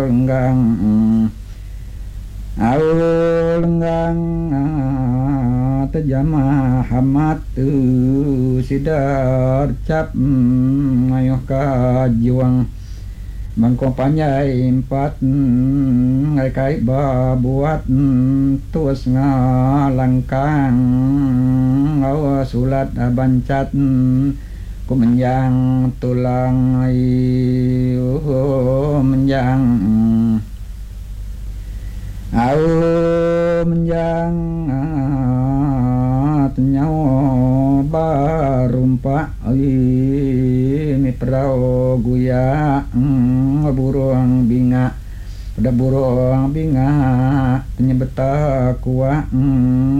lenggang lenggang tajamah hamat sidar cap ngayuh kajuang mangko panjai empat ngai babuat tuas ngalangkang ngawa sulat abancat ku menjang tulang menjang menjang nyawa barumpa ini perau guya burung binga pada burung binga penyebeta kuah